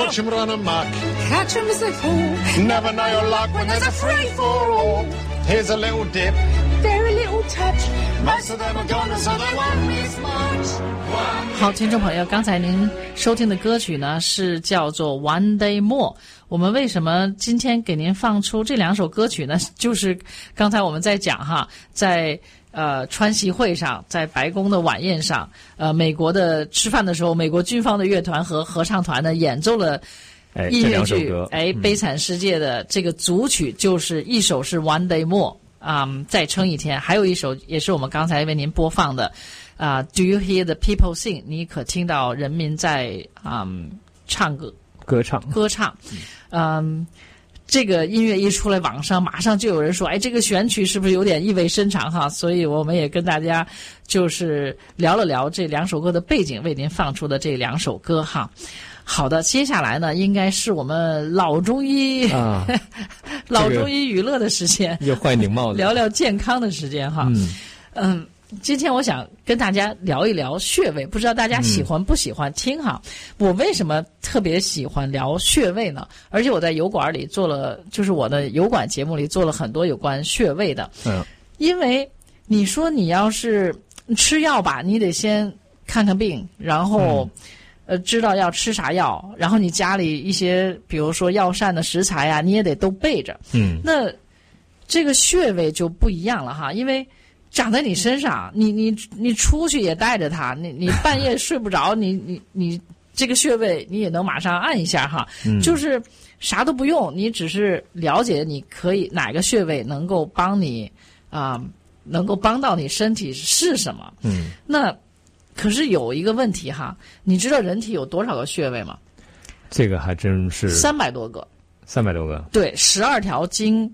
Watch him run amok. Catch him as they fall. Never know your luck when there's a free-for-all. Here's a little dip. Very little touch. Most of them are gone, so they won't miss much. 好，听众朋友，刚才您收听的歌曲呢是叫做 One Day More。我们为什么今天给您放出这两首歌曲呢？就是刚才我们在讲哈，在川习会上，在白宫的晚宴上，美国的吃饭的时候，美国军方的乐团和合唱团呢演奏了音乐剧悲惨世界的这个组曲，就是一首是 One Day More 再撑一天，还有一首也是我们刚才为您播放的Do you hear the people sing？ 你可听到人民在唱歌唱。这个音乐一出来，网上马上就有人说，哎，这个选曲是不是有点意味深长哈？所以我们也跟大家就是聊了聊这两首歌的背景，为您放出的这两首歌哈。好的，接下来呢，应该是我们老中医老中医娱乐的时间， 又换顶帽子， 聊聊健康的时间哈。今天我想跟大家聊一聊穴位，不知道大家喜欢不喜欢听哈。我为什么特别喜欢聊穴位呢？而且我在油管里做了，就是我的油管节目里做了很多有关穴位的。因为你说你要是吃药吧，你得先看看病，然后知道要吃啥药，然后你家里一些比如说药膳的食材啊，你也得都备着。那这个穴位就不一样了哈，因为长在你身上，你出去也带着它，你半夜睡不着，你这个穴位你也能马上按一下哈，就是啥都不用，你只是了解你可以哪个穴位能够帮你能够帮到你身体是什么。那可是有一个问题哈，你知道人体有多少个穴位吗？ 这个还真是 300多个。 300多个？ 对，12条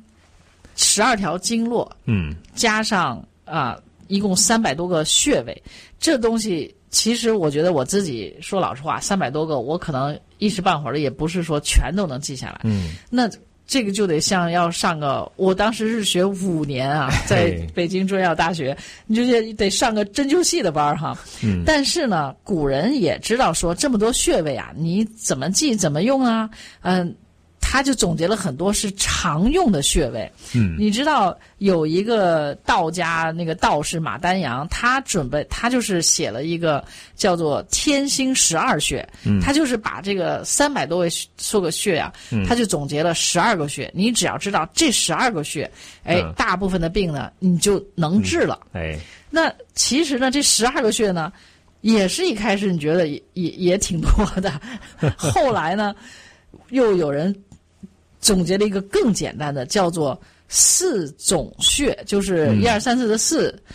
经络，加上一共300多个穴位，这东西其实我觉得我自己说老实话，300多个我可能一时半会儿的也不是说全都能记下来。那这个就得像要上个，我当时是学5年啊，在北京中医药大学，你就得上个针灸系的班哈。但是呢，古人也知道说这么多穴位啊，你怎么记怎么用啊？他就总结了很多是常用的穴位。你知道有一个道家那个道士马丹阳，他就是写了一个叫做天心12穴，他就是把这个300多个穴啊，他就总结了12个穴。你只要知道这12个穴，大部分的病呢你就能治了。那其实呢，这12个穴呢，也是一开始你觉得也挺多的，后来呢，又有人总结了一个更简单的，叫做4总穴，就是1、2、3、4的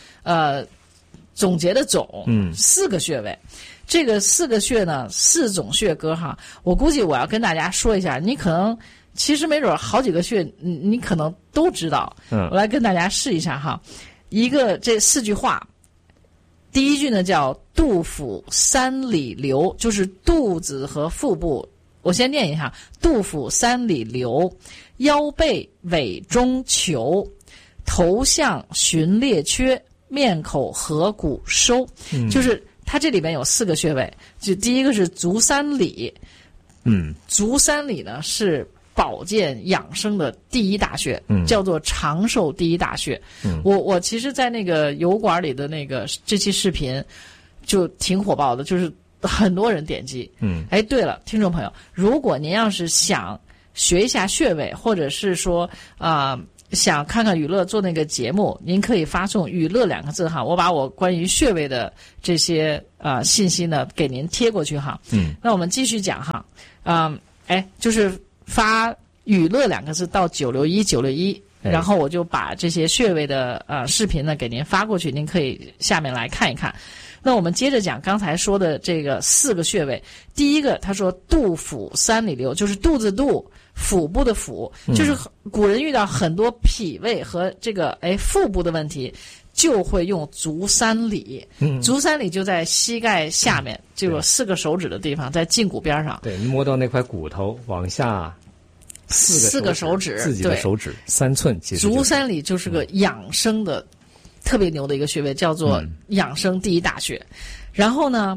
4，总结的总，4个穴位。这个4个穴呢，4总穴歌哈，我估计我要跟大家说一下，你可能其实没准好几个穴，你可能都知道。我来跟大家试一下哈，这4句话。第一句呢叫肚腹3里留，就是肚子和腹部。我先念一下：肚腹3里留，腰背尾中求，头项循列缺，面口合谷收。就是它这里边有4个穴位，就第一个是足3里。足3里呢是保健养生的第一大穴，叫做长寿第一大穴。我其实在那个油管里的这期视频就挺火爆的，就是很多人点击。对了，听众朋友，如果您要是想学一下穴位，或者是说想看看雨乐做那个节目，您可以发送雨乐2个字哈，我把我关于穴位的这些信息呢给您贴过去哈。那我们继续讲哈，就是发雨乐2个字到961，然后我就把这些穴位的视频呢给您发过去，您可以下面来看一看。那我们接着讲刚才说的这个4个穴位。第一个他说肚腹3里留，就是肚子肚，腹部的腹，就是古人遇到很多脾胃和这个腹部的问题，就会用足3里。足3里就在膝盖下面，就有4个手指的地方，在胫骨边上。 对，摸到那块骨头往下4个手指，自己的手指3寸。其实足3里就是个养生的特别牛的一个穴位，叫做养生第一大穴。然后呢，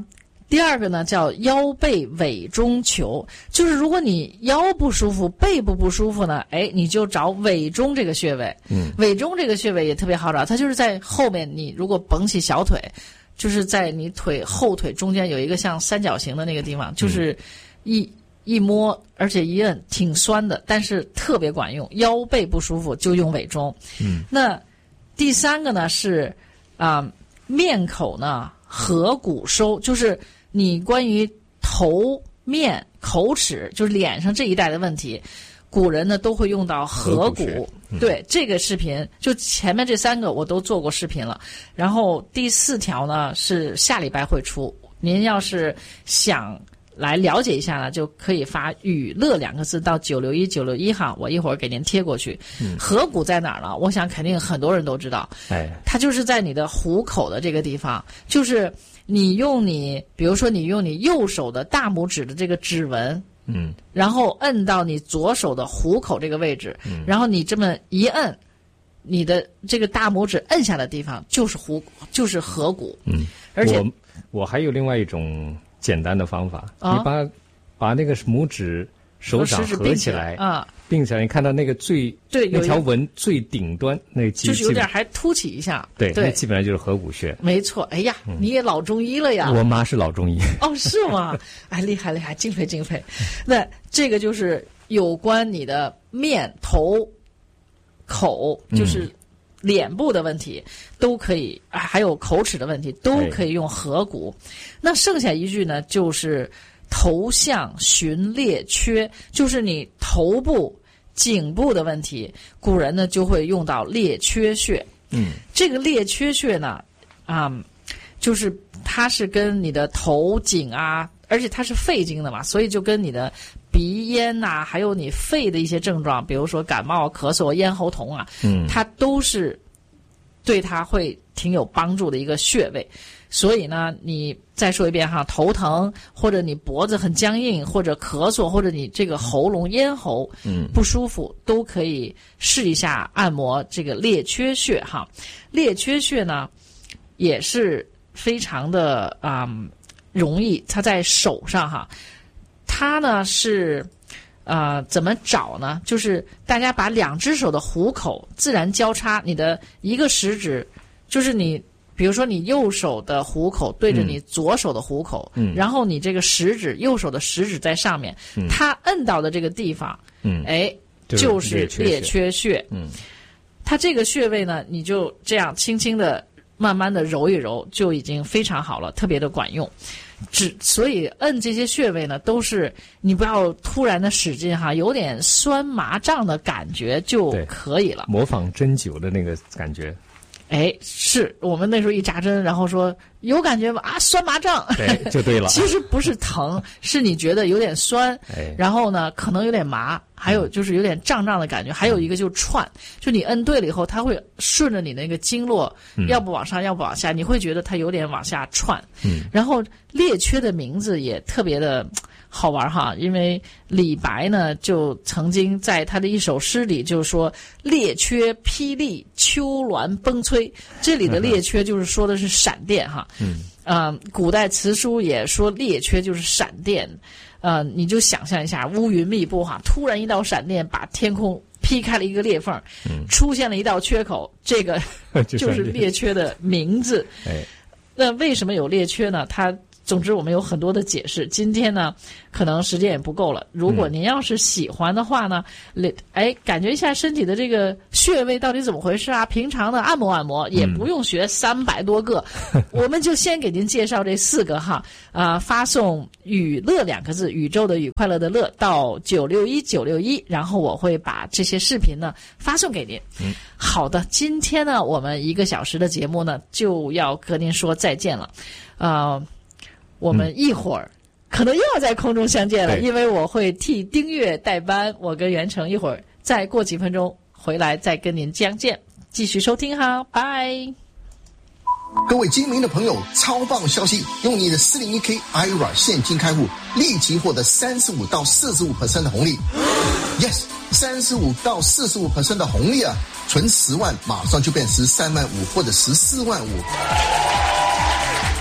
第二个呢叫腰背委中求，就是如果你腰不舒服、背部不舒服呢，你就找委中这个穴位。委中这个穴位也特别好找，它就是在后面，你如果绷起小腿，就是在你后腿中间有一个像三角形的那个地方，就是一摸，而且一摁挺酸的，但是特别管用。腰背不舒服就用委中。那第三个呢是面口呢合谷收，就是你关于头面口齿，就是脸上这一带的问题，古人呢都会用到合谷。对，这个视频就前面这3个我都做过视频了，然后第4条呢是下礼拜会出，您要是想来了解一下呢，就可以发语乐2个字到961961哈，我一会儿给您贴过去。合谷在哪儿呢？我想肯定很多人都知道，它就是在你的虎口的这个地方，就是比如说你用你右手的大拇指的这个指纹，然后摁到你左手的虎口这个位置，然后你这么一摁，你的这个大拇指摁下的地方就是合谷。而且我还有另外一种简单的方法，你把那个拇指手掌合起来并且你看到那个那条纹最顶端那就是有点还凸起一下， 对，那基本上就是合谷穴。 没错。哎呀，你也老中医了呀！ 我妈是老中医。 哦，是吗？厉害厉害，敬佩敬佩。那这个就是有关你的面、头、口，就是脸部的问题都可以，还有口齿的问题都可以用合谷。那剩下一句呢，就是头项寻列缺，就是你头部、颈部的问题，古人呢就会用到列缺穴。这个列缺穴呢，就是它是跟你的头颈而且它是肺经的嘛，所以就跟你的鼻咽还有你肺的一些症状，比如说感冒、咳嗽、咽喉痛它都是对它会挺有帮助的一个穴位。所以呢，你再说一遍哈，头疼或者你脖子很僵硬，或者咳嗽，或者你这个喉咙、咽喉不舒服，都可以试一下按摩这个列缺穴哈。列缺穴呢也是非常的容易，它在手上哈。它呢是怎么找呢？就是大家把2只手的虎口自然交叉，你的一个食指，就是你比如说你右手的虎口对着你左手的虎口，然后你这个右手的食指在上面，它摁到的这个地方，就是列缺穴。它这个穴位呢，你就这样轻轻的、慢慢的揉一揉，就已经非常好了，特别的管用。所以摁这些穴位呢，都是你不要突然的使劲哈，有点酸麻胀的感觉就可以了， 模仿针灸的那个感觉。 是我们那时候一扎针，然后说有感觉吗？酸麻胀， 对，就对了。 其实不是疼，是你觉得有点酸，然后呢，可能有点麻，还有就是有点胀胀的感觉，还有一个就是串，就你摁对了以后，它会顺着你那个经络，要不往上，要不往下，你会觉得它有点往下串。然后列缺的名字也特别的好玩哈，因为李白呢就曾经在他的一首诗里就说列缺霹雳丘峦崩摧，这里的列缺就是说的是闪电哈。古代词书也说列缺就是闪电。你就想象一下乌云密布哈，突然一道闪电把天空劈开了一个裂缝，出现了一道缺口，这个就是列缺的名字。那为什么有列缺呢？总之我们有很多的解释，今天呢可能时间也不够了。如果您要是喜欢的话呢，感觉一下身体的这个穴位到底怎么回事平常的按摩按摩，也不用学300多个，我们就先给您介绍这4个哈。发送语乐2个字，宇宙的宇，快乐的乐到961961，然后我会把这些视频呢发送给您。好的，今天呢我们1个小时的节目呢就要和您说再见了。我们一会儿可能又要在空中相见了，因为我会替丁月代班，我跟袁成一会儿再过几分钟回来再跟您相见，继续收听哈，拜。 各位精明的朋友，超棒消息，用你的 401k IRA 现金开户，立即获得35到45% 的红利。Yes， 35到45% 的红利存10万马上就变13万5或者14万5。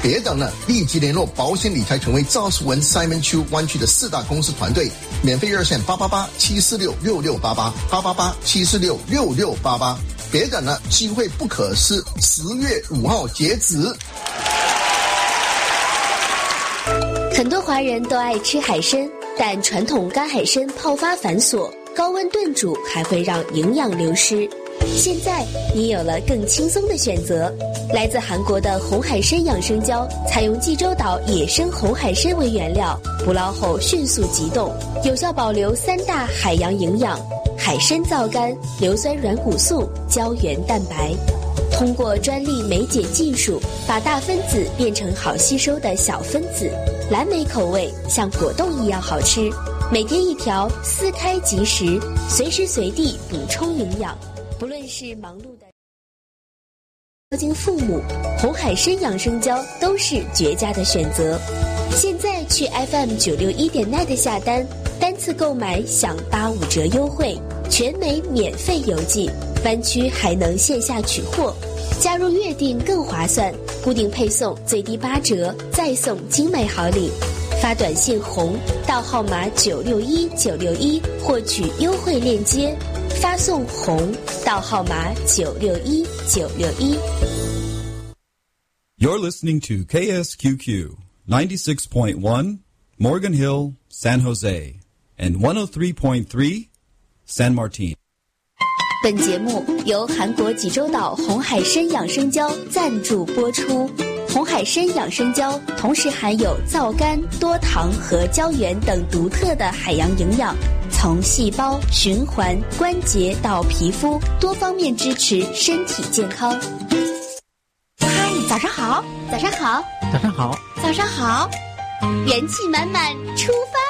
别等了，立即联络保险理财权威赵树文 Simon Chu 湾区的4大公司团队，免费热线888-746-6688，888-746-6688。别等了，机会不可失，10月5号截止。 很多华人都爱吃海参，但传统干海参泡发繁琐，高温炖煮还会让营养流失。现在你有了更轻松的选择，来自韩国的红海参养生胶，采用济州岛野生红海参为原料，捕捞后迅速急冻，有效保留3大海洋营养：海参皂苷、硫酸软骨素、胶原蛋白。通过专利酶解技术，把大分子变成好吸收的小分子，蓝莓口味像果冻一样好吃。每天1条，撕开即食，随时随地补充营养。不论是忙碌的交经父母，红海参养生胶都是绝佳的选择。现在去 FM961.net 下单，单次购买享85折优惠，全美免费邮寄，湾区还能线下取货。加入月订更划算，固定配送最低8折，再送精美好礼。发短信红到号码961961获取优惠链接，发送红到号码961961。 You're listening to KSQQ 96.1 Morgan Hill, San Jose, and 103.3 San Martin。 本节目由韩国济州岛红海参养生胶赞助播出。红海参养生胶同时含有皂苷、多糖和胶原等独特的海洋营养，从细胞、循环、关节到皮肤，多方面支持身体健康。嗨，早上好，早上好， 早上好， 早上好，元气满满出发